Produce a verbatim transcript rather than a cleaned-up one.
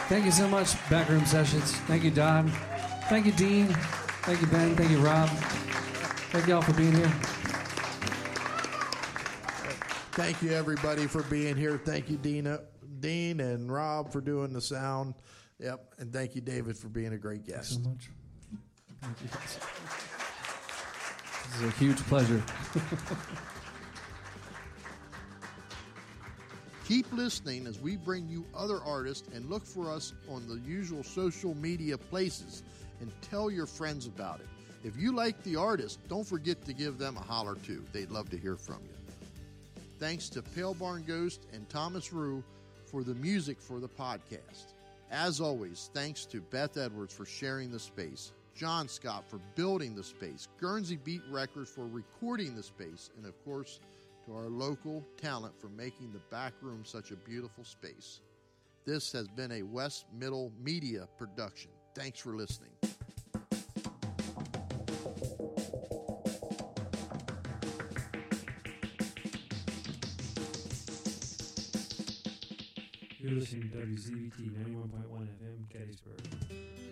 Thank you so much, Backroom Sessions. Thank you, Don. Thank you, Dean. Thank you, Ben. Thank you, Rob. Thank you all for being here. Thank you, everybody, for being here. Thank you, Dina, Dean and Rob, for doing the sound. Yep, and thank you, David, for being a great guest. Thanks so much. Thank you. This is a huge pleasure. Keep listening as we bring you other artists, and look for us on the usual social media places and tell your friends about it. If you like the artist, don't forget to give them a holler too. They'd love to hear from you. Thanks to Pale Barn Ghost and Thomas Rue for the music for the podcast. As always, thanks to Beth Edwards for sharing the space, John Scott for building the space, Guernsey Beat Records for recording the space, and of course, to our local talent for making the back room such a beautiful space. This has been a West Middle Media production. Thanks for listening. You're listening to W Z B T ninety-one point one F M, Gettysburg.